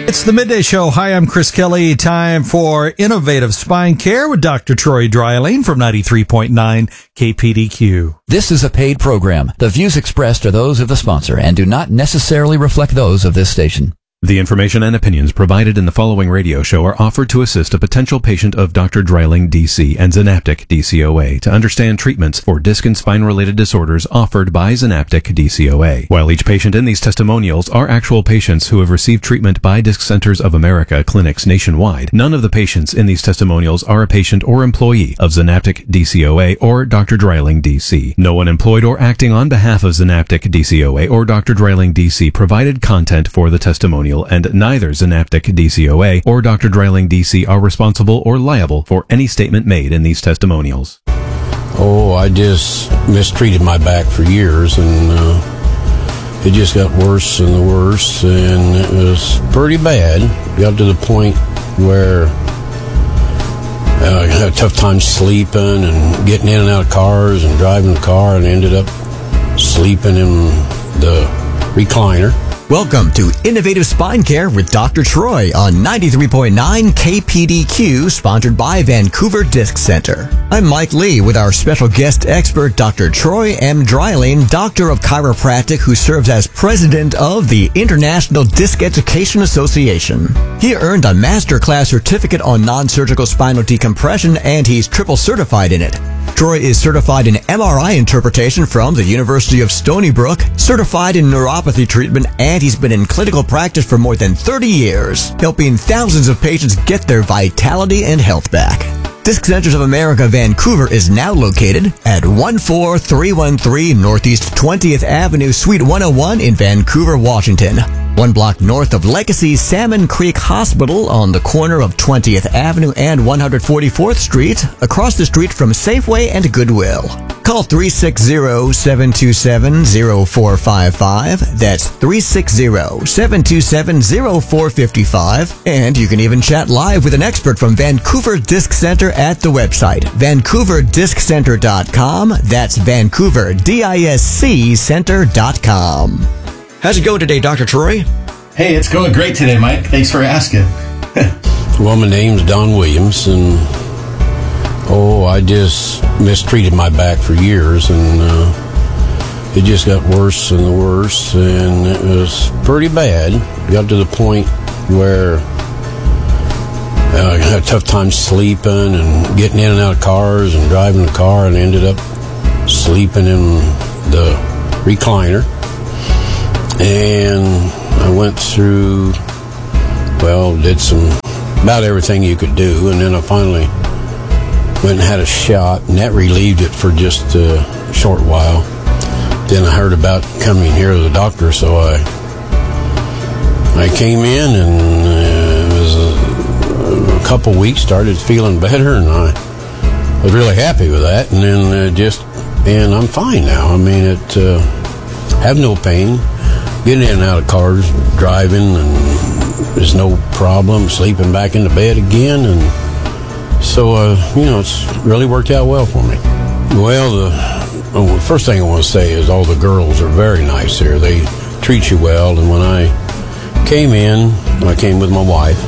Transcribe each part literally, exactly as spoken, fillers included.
It's the Midday Show. Hi, I'm Chris Kelly. Time for Innovative Spine Care with Doctor Troy Dreiling from ninety-three point nine K P D Q. This is a paid program. The views expressed are those of the sponsor and do not necessarily reflect those of this station. The information and opinions provided in the following radio show are offered to assist a potential patient of Doctor Dreiling, D C, and Zanaptic, D C O A, to understand treatments for disc and spine-related disorders offered by Zanaptic, D C O A. While each patient in these testimonials are actual patients who have received treatment by Disc Centers of America clinics nationwide, none of the patients in these testimonials are a patient or employee of Zanaptic, D C O A, or Doctor Dreiling, D C. No one employed or acting on behalf of Zanaptic, D C O A, or Doctor Dreiling, D C provided content for the testimonial, and neither Zanaptic, D C O A, or Doctor Dreiling, D C are responsible or liable for any statement made in these testimonials. Oh, I just mistreated my back for years, and uh, it just got worse and the worse, and it was pretty bad. Got to the point where uh, I had a tough time sleeping and getting in and out of cars and driving the car, and ended up sleeping in the recliner. Welcome to Innovative Spine Care with Doctor Troy on ninety-three point nine K P D Q, sponsored by Vancouver Disc Center. I'm Mike Lee with our special guest expert, Doctor Troy M. Dreiling, Doctor of Chiropractic, who serves as President of the International Disc Education Association. He earned a Master Class Certificate on Non-Surgical Spinal Decompression, and he's triple certified in it. Troy is certified in M R I interpretation from the University of Stony Brook, certified in neuropathy treatment, and he's been in clinical practice for more than thirty years, helping thousands of patients get their vitality and health back. Disc Centers of America Vancouver is now located at one four three one three Northeast twentieth Avenue, Suite one oh one in Vancouver, Washington. One block north of Legacy Salmon Creek Hospital on the corner of twentieth Avenue and one hundred forty-fourth Street, across the street from Safeway and Goodwill. Call three six zero, seven two seven, zero four five five. That's three six zero, seven two seven, zero four five five. And you can even chat live with an expert from Vancouver Disc Center at the website, vancouver disc center dot com. That's Vancouver, D I S C Center dot com. How's it going today, Doctor Troy? Hey, it's going great today, Mike. Thanks for asking. Well, my name's Don Williams, and oh, I just mistreated my back for years, and uh, it just got worse and the worse, and it was pretty bad. Got to the point where uh, I had a tough time sleeping and getting in and out of cars and driving the car, and ended up sleeping in the recliner. And I went through, well, did some, about everything you could do, and then I finally went and had a shot, and that relieved it for just a short while. Then I heard about coming here to the doctor, so I I came in, and uh, it was a, a couple weeks, started feeling better, and I was really happy with that, and then uh, just, and I'm fine now. I mean, it, uh, have no pain. Getting in and out of cars, driving, and there's no problem. Sleeping back in the bed again, and so uh, you know, it's really worked out well for me. Well, the, oh, the first thing I want to say is all the girls are very nice here. They treat you well, and when I came in, I came with my wife,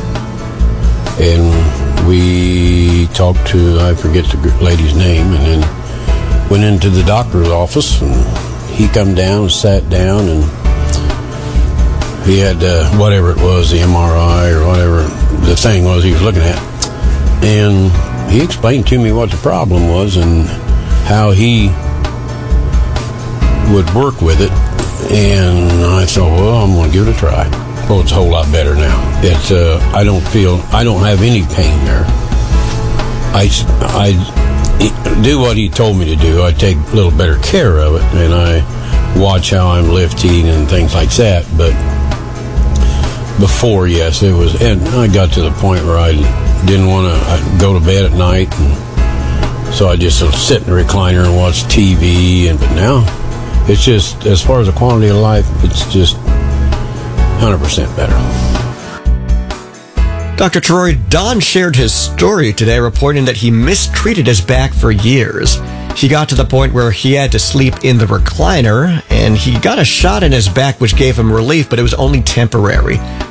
and we talked to, I forget the lady's name, and then went into the doctor's office, and he come down and sat down, and he had uh, whatever it was, the M R I or whatever the thing was he was looking at. And he explained to me what the problem was and how he would work with it. And I thought, well, I'm going to give it a try. Well, it's a whole lot better now. It's, uh, I don't feel, I don't have any pain there. I, I do what he told me to do. I take a little better care of it, and I watch how I'm lifting and things like that. But before, yes, it was, and I got to the point where I didn't want to go to bed at night, and so I just sit in the recliner and watch T V. And but now, it's just, as far as the quality of life, it's just one hundred percent better. Doctor Troy, Don shared his story today, reporting that he mistreated his back for years. He got to the point where he had to sleep in the recliner, and he got a shot in his back which gave him relief, but it was only temporary.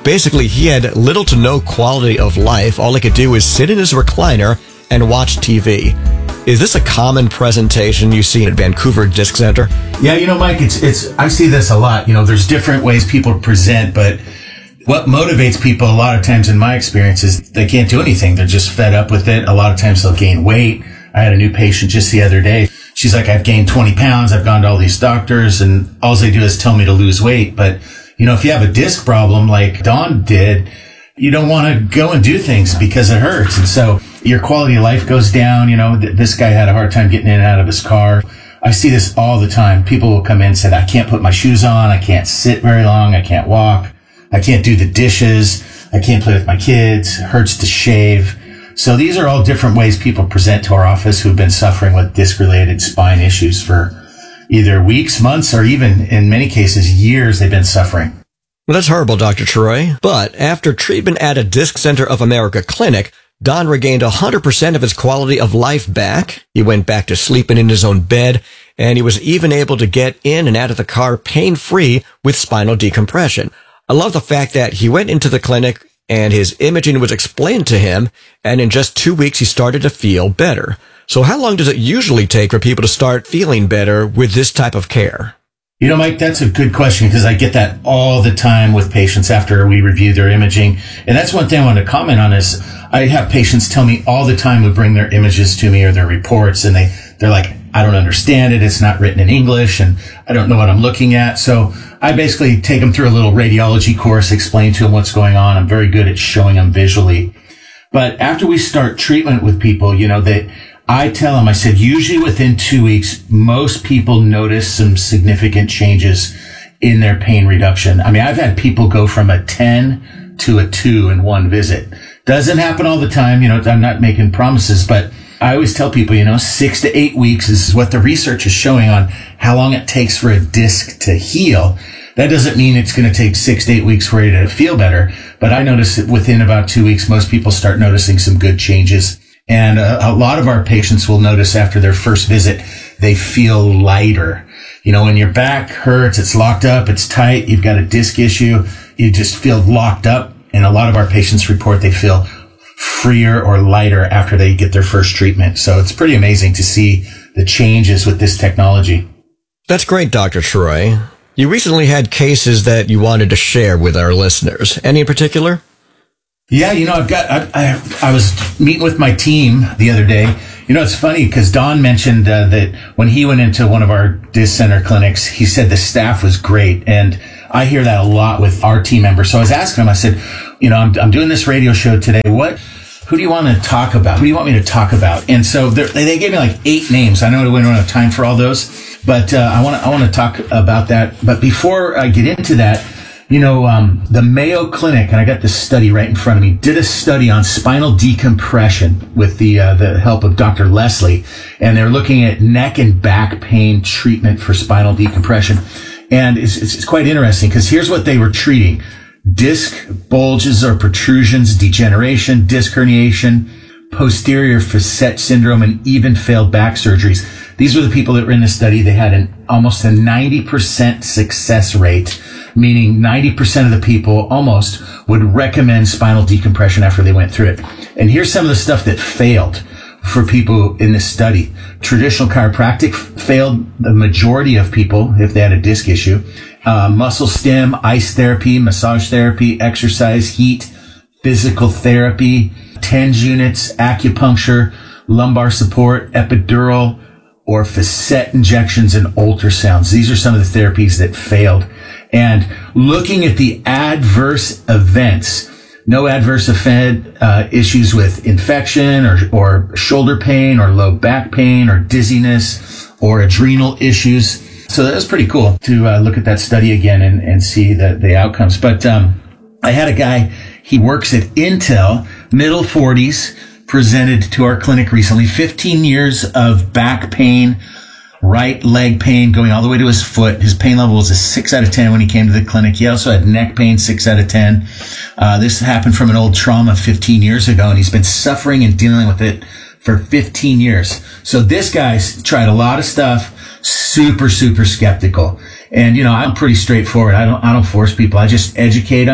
Basically, he had little to no quality of life. All he could do was sit in his recliner and watch T V. Is this a common presentation you see at Vancouver Disc Center? Yeah, you know, Mike, it's it's. I see this a lot. You know, there's different ways people present, but what motivates people a lot of times in my experience is they can't do anything. They're just fed up with it. A lot of times they'll gain weight. I had a new patient just the other day. She's like, I've gained twenty pounds. I've gone to all these doctors and all they do is tell me to lose weight. But, you know, if you have a disc problem like Dawn did, you don't want to go and do things because it hurts. And so your quality of life goes down. You know, th- this guy had a hard time getting in and out of his car. I see this all the time. People will come in and say, I can't put my shoes on. I can't sit very long. I can't walk. I can't do the dishes. I can't play with my kids. It hurts to shave. So these are all different ways people present to our office who've been suffering with disc-related spine issues for either weeks, months, or even in many cases, years they've been suffering. Well, that's horrible, Doctor Troy. But after treatment at a Disc Center of America clinic, Don regained one hundred percent of his quality of life back. He went back to sleeping in his own bed, and he was even able to get in and out of the car pain-free with spinal decompression. I love the fact that he went into the clinic and his imaging was explained to him, and in just two weeks he started to feel better. So how long does it usually take for people to start feeling better with this type of care? You know, Mike, that's a good question because I get that all the time with patients after we review their imaging. And that's one thing I want to comment on is I have patients tell me all the time who bring their images to me or their reports, and they, they're like, I don't understand it. It's not written in English, and I don't know what I'm looking at. So I basically take them through a little radiology course, explain to them what's going on. I'm very good at showing them visually. But after we start treatment with people, you know, that I tell them, I said, usually within two weeks, most people notice some significant changes in their pain reduction. I mean, I've had people go from a ten to a two in one visit. Doesn't happen all the time. You know, I'm not making promises, but I always tell people, you know, six to eight weeks is what the research is showing on how long it takes for a disc to heal. That doesn't mean it's going to take six to eight weeks for you to feel better. But I notice that within about two weeks, most people start noticing some good changes. And a, a lot of our patients will notice after their first visit, they feel lighter. You know, when your back hurts, it's locked up, it's tight, you've got a disc issue, you just feel locked up. And a lot of our patients report they feel freer or lighter after they get their first treatment. So it's pretty amazing to see the changes with this technology. That's great, Doctor Troy. You recently had cases that you wanted to share with our listeners. Any in particular? Yeah, you know, I've got, I, I, I was meeting with my team the other day. You know, it's funny because Don mentioned uh, that when he went into one of our disc center clinics, he said the staff was great. And I hear that a lot with our team members. So I was asking him, I said, you know, I'm, I'm doing this radio show today. What, who do you want to talk about? Who do you want me to talk about? And so they gave me like eight names. I know we don't have time for all those, but uh, I want to, I want to talk about that. But before I get into that, you know, um, the Mayo Clinic, and I got this study right in front of me, did a study on spinal decompression with the uh, the help of Doctor Leslie, and they're looking at neck and back pain treatment for spinal decompression. And it's, it's, it's quite interesting because here's what they were treating: disc bulges or protrusions, degeneration, disc herniation, posterior facet syndrome, and even failed back surgeries. These were the people that were in the study. They had an almost a ninety percent success rate, meaning ninety percent of the people almost would recommend spinal decompression after they went through it. And here's some of the stuff that failed for people in this study. Traditional chiropractic failed the majority of people if they had a disc issue. Uh, muscle stim, ice therapy, massage therapy, exercise, heat, physical therapy, TENS units, acupuncture, lumbar support, epidural, or facet injections and ultrasounds. These are some of the therapies that failed. And looking at the adverse events, no adverse event uh, issues with infection or, or shoulder pain or low back pain or dizziness or adrenal issues. So that was pretty cool to uh, look at that study again and, and see the, the outcomes. But um, I had a guy, he works at Intel, middle forties, presented to our clinic recently, fifteen years of back pain, right leg pain going all the way to his foot. His pain level was a six out of ten when he came to the clinic. He also had neck pain, six out of ten. Uh, this happened from an old trauma fifteen years ago, and he's been suffering and dealing with it for fifteen years. So this guy's tried a lot of stuff, super, super skeptical. And, you know, I'm pretty straightforward. I don't, I don't force people. I just educate them.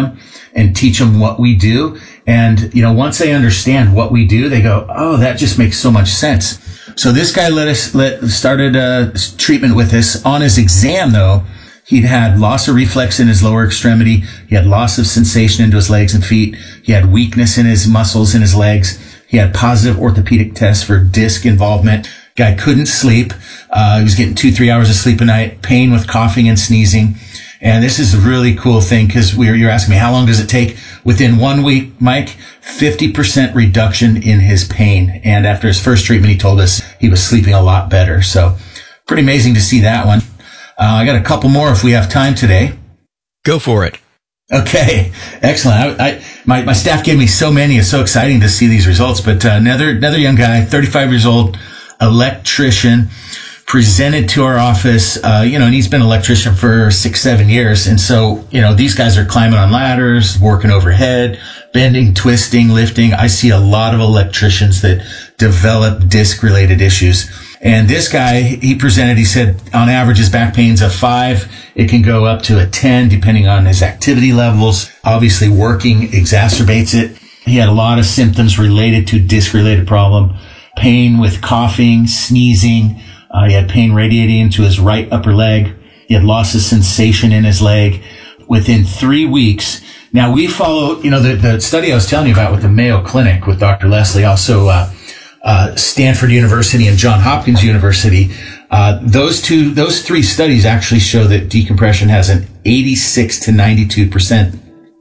and teach them what we do. And, you know, once they understand what we do, they go, oh, that just makes so much sense. So this guy let us, let, started a treatment with us. On his exam, though, he'd had loss of reflex in his lower extremity. He had loss of sensation into his legs and feet. He had weakness in his muscles in his legs. He had positive orthopedic tests for disc involvement. Guy couldn't sleep. Uh, he was getting two, three hours of sleep a night, pain with coughing and sneezing. And this is a really cool thing because we were, you're asking me, how long does it take? Within one week, Mike, fifty percent reduction in his pain. And after his first treatment, he told us he was sleeping a lot better. So pretty amazing to see that one. Uh, I got a couple more if we have time today. Go for it. Okay, excellent. I, I my my staff gave me so many. It's so exciting to see these results. But uh, another another young guy, thirty-five years old, electrician, presented to our office. Uh, you know, and he's been an electrician for six, seven years. And so, you know, these guys are climbing on ladders, working overhead, bending, twisting, lifting. I see a lot of electricians that develop disc-related issues. And this guy, he presented, he said, on average, his back pain's a five. It can go up to a ten, depending on his activity levels. Obviously, working exacerbates it. He had a lot of symptoms related to disc-related problem. Pain with coughing, sneezing. Uh, he had pain radiating into his right upper leg. He had loss of sensation in his leg. Within three weeks, now we follow, you know, the, the study I was telling you about with the Mayo Clinic with Doctor Leslie, also, uh, Uh, Stanford University and Johns Hopkins University. Uh, those two, those three studies actually show that decompression has an eighty-six to ninety-two percent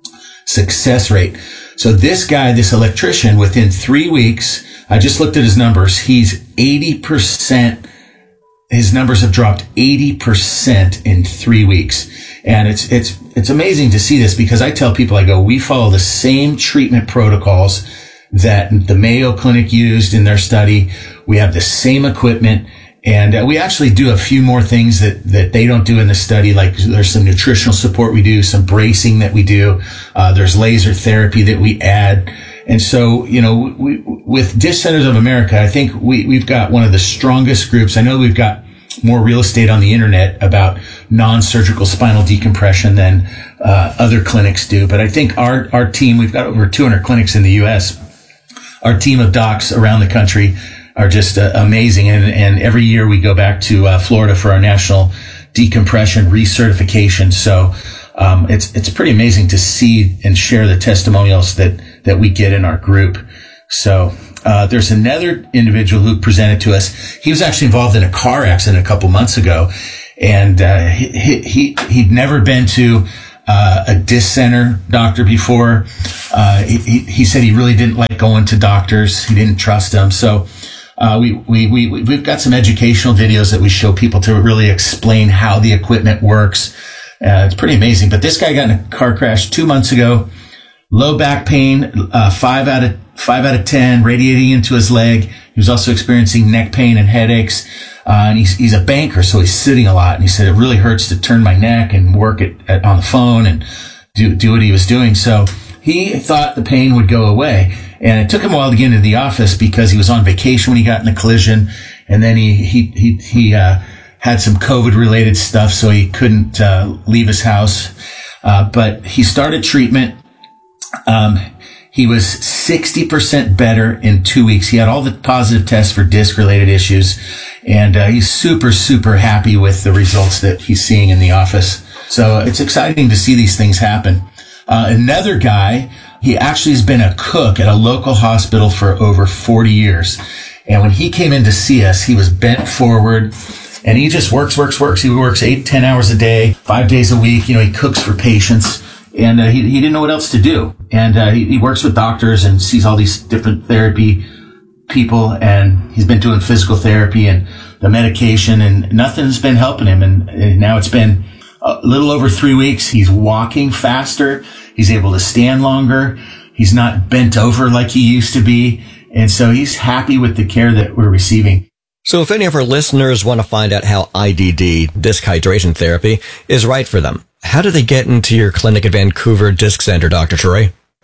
success rate. So this guy, this electrician, within three weeks, I just looked at his numbers. He's eighty percent. His numbers have dropped eighty percent in three weeks. And it's, it's, it's amazing to see this because I tell people, I go, we follow the same treatment protocols that the Mayo Clinic used in their study. We have the same equipment, and uh, we actually do a few more things that, that they don't do in the study. Like there's some nutritional support we do, some bracing that we do. Uh, there's laser therapy that we add. And so, you know, we, with Disc Centers of America, I think we, we've got one of the strongest groups. I know we've got more real estate on the internet about non-surgical spinal decompression than uh, other clinics do. But I think our, our team, we've got over two hundred clinics in the U S Our team of docs around the country are just uh, amazing. And, and every year we go back to uh, Florida for our national decompression recertification. So um, it's it's pretty amazing to see and share the testimonials that, that we get in our group. So uh, there's another individual who presented to us. He was actually involved in a car accident a couple months ago. And uh, he, he he'd never been to Uh, a disc center doctor before. Uh, he, he said he really didn't like going to doctors. He didn't trust them. So, uh, we, we, we, we've got some educational videos that we show people to really explain how the equipment works. Uh, it's pretty amazing. But this guy got in a car crash two months ago. Low back pain, uh, five out of, five out of ten radiating into his leg. He was also experiencing neck pain and headaches. Uh, and he's, he's a banker, so he's sitting a lot. And he said, it really hurts to turn my neck and work it at, on the phone and do, do what he was doing. So he thought the pain would go away. And it took him a while to get into the office because he was on vacation when he got in the collision. And then he, he, he, he, uh, had some COVID related stuff, so he couldn't, uh, leave his house. Uh, but he started treatment. Um, He was sixty percent better in two weeks. He had all the positive tests for disc-related issues, and uh, he's super, super happy with the results that he's seeing in the office. So it's exciting to see these things happen. Uh, another guy, he actually has been a cook at a local hospital for over forty years. And when he came in to see us, he was bent forward, and he just works, works, works. He works eight, ten hours a day, five days a week. You know, he cooks for patients. And uh, he, he didn't know what else to do. And uh, he, he works with doctors and sees all these different therapy people. And he's been doing physical therapy and the medication, and nothing's been helping him. And, and now it's been a little over three weeks. He's walking faster. He's able to stand longer. He's not bent over like he used to be. And so he's happy with the care that we're receiving. So if any of our listeners want to find out how I D D, disc hydration therapy, is right for them, how do they get into your clinic at Vancouver Disc Center, Doctor Troy?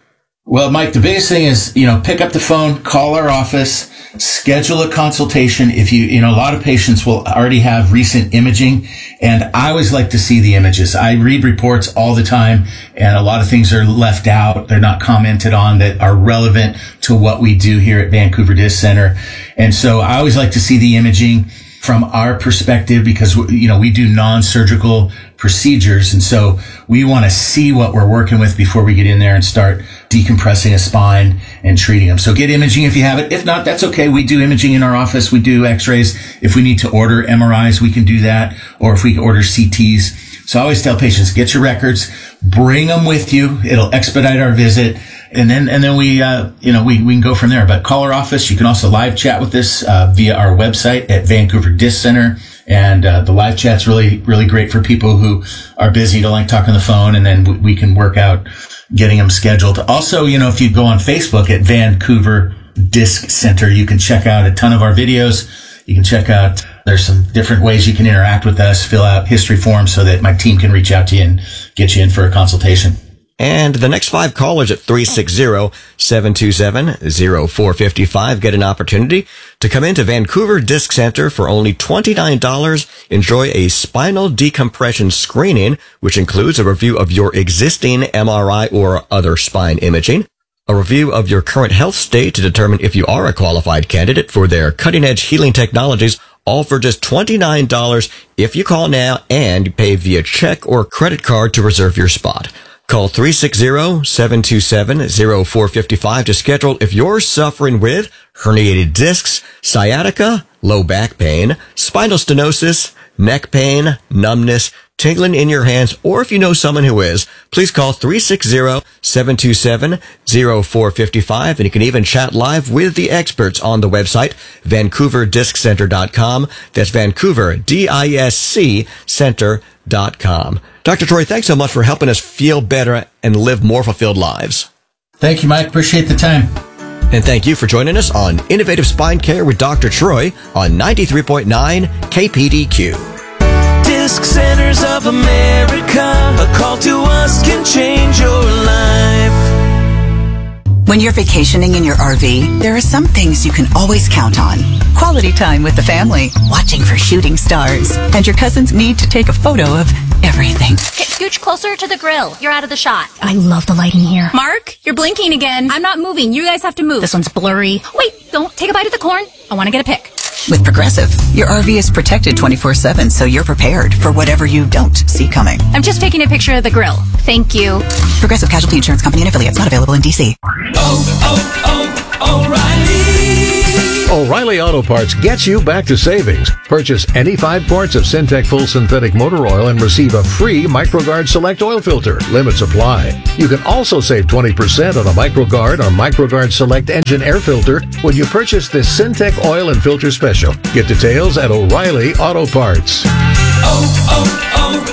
Well, Mike, the biggest thing is, you know, pick up the phone, call our office, schedule a consultation. If you, you know, a lot of patients will already have recent imaging, and I always like to see the images. I read reports all the time, and a lot of things are left out. They're not commented on that are relevant to what we do here at Vancouver Disc Center. And so I always like to see the imaging from our perspective, because, you know, we do non-surgical procedures. And so we want to see what we're working with before we get in there and start decompressing a spine and treating them. So get imaging if you have it. If not, that's okay. We do imaging in our office. We do x-rays. If we need to order M R Is, we can do that. Or if we order C Ts. So I always tell patients, get your records, bring them with you. It'll expedite our visit. And then, and then we, uh, you know, we, we can go from there. But call our office. You can also live chat with us, uh, via our website at Vancouver Disc Center. And, uh, the live chat's really, really great for people who are busy, don't like talking on the phone. And then we, we can work out getting them scheduled. Also, you know, if you go on Facebook at Vancouver Disc Center, you can check out a ton of our videos. You can check out, there's some different ways you can interact with us, fill out history forms so that my team can reach out to you and get you in for a consultation. And the next five callers at three six zero, seven two seven, zero four five five get an opportunity to come into Vancouver Disc Center for only twenty-nine dollars. Enjoy a spinal decompression screening, which includes a review of your existing M R I or other spine imaging, a review of your current health state to determine if you are a qualified candidate for their cutting-edge healing technologies, all for just twenty-nine dollars if you call now and pay via check or credit card to reserve your spot. Call three six zero, seven two seven, zero four five five to schedule if you're suffering with herniated discs, sciatica, low back pain, spinal stenosis, neck pain, numbness, tingling in your hands, or if you know someone who is, please call three six zero, seven two seven, zero four five five, and you can even chat live with the experts on the website, Vancouver Disc Center dot com. That's Vancouver, D I S C, Center dot com. Doctor Troy, thanks so much for helping us feel better and live more fulfilled lives. Thank you, Mike. Appreciate the time. And thank you for joining us on Innovative Spine Care with Doctor Troy on ninety-three point nine K P D Q. Disc Centers of America, a call to us can change your life. When you're vacationing in your R V, there are some things you can always count on. Quality time with the family, watching for shooting stars, and your cousin's need to take a photo of everything. Okay, scooch closer to the grill. You're out of the shot. I love the lighting here. Mark, you're blinking again. I'm not moving. You guys have to move. This one's blurry. Wait, don't take a bite of the corn. I want to get a pic. With Progressive, your R V is protected twenty-four seven, so you're prepared for whatever you don't see coming. I'm just taking a picture of the grill. Thank you. Progressive Casualty Insurance Company and affiliates, not available in D C. Oh, oh, oh, O'Reilly. O'Reilly Auto Parts gets you back to savings. Purchase any five quarts of Syntec Full Synthetic Motor Oil and receive a free MicroGuard Select Oil Filter. Limits apply. You can also save twenty percent on a MicroGuard or MicroGuard Select Engine Air Filter when you purchase this Syntec Oil and Filter Special. Get details at O'Reilly Auto Parts. Oh,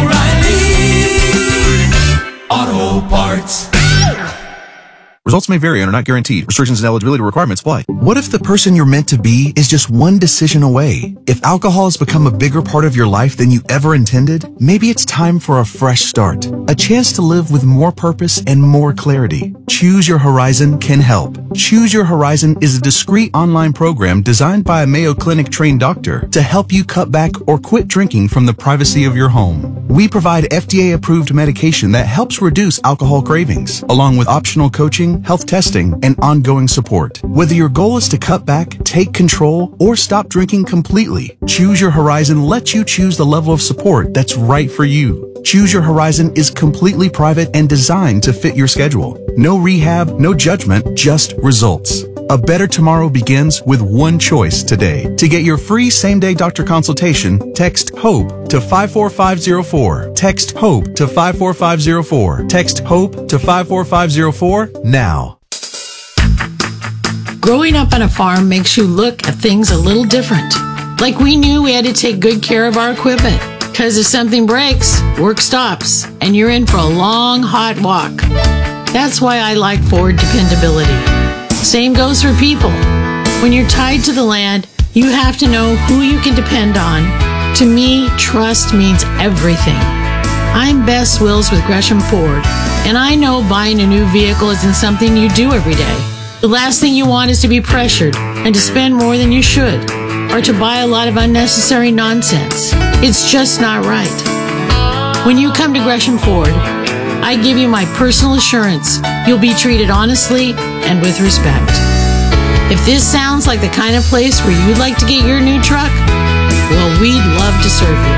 oh, oh, O'Reilly Auto Parts. Results may vary and are not guaranteed. Restrictions and eligibility requirements apply. What if the person you're meant to be is just one decision away? If alcohol has become a bigger part of your life than you ever intended, maybe it's time for a fresh start. A chance to live with more purpose and more clarity. Choose Your Horizon can help. Choose Your Horizon is a discreet online program designed by a Mayo Clinic trained doctor to help you cut back or quit drinking from the privacy of your home. We provide F D A-approved medication that helps reduce alcohol cravings, along with optional coaching, health testing, and ongoing support. Whether your goal is to cut back, take control, or stop drinking completely, Choose Your Horizon lets you choose the level of support that's right for you. Choose Your Horizon is completely private and designed to fit your schedule. No rehab, no judgment, just results. A better tomorrow begins with one choice today. To get your free same-day doctor consultation, text HOPE to five four five zero four. Text HOPE to five four five zero four. Text HOPE to five four five zero four now. Growing up on a farm makes you look at things a little different. Like we knew we had to take good care of our equipment, because if something breaks, work stops, and you're in for a long, hot walk. That's why I like Ford dependability. Same goes for people. When you're tied to the land, you have to know who you can depend on. To me, trust means everything. I'm Bess Wills with Gresham Ford, and I know buying a new vehicle isn't something you do every day. The last thing you want is to be pressured and to spend more than you should, or to buy a lot of unnecessary nonsense. It's just not right. When you come to Gresham Ford, I give you my personal assurance you'll be treated honestly and with respect. If this sounds like the kind of place where you'd like to get your new truck, well, we'd love to serve you.